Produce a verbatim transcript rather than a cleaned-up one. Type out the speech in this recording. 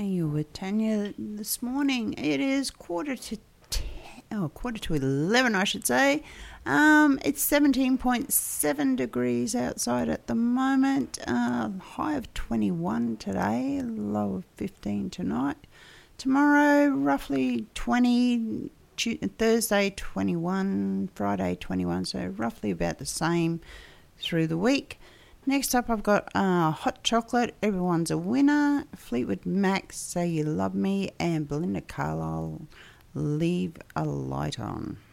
And you with Tanya this morning. It is quarter to ten, oh, quarter to eleven, I should say. Um, it's seventeen point seven degrees outside at the moment. Uh, high of twenty-one today, low of fifteen tonight. Tomorrow, roughly twenty. Thursday, twenty-one. Friday, twenty-one. So roughly about the same through the week. Next up, I've got uh, Hot Chocolate, Everyone's a Winner, Fleetwood Mac, Say You Love Me, and Belinda Carlisle, Leave a Light On.